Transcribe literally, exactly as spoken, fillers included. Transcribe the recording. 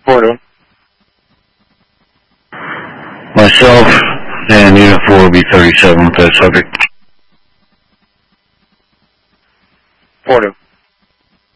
Porto. Myself and Unit four will be thirty-seven with that subject. Porto.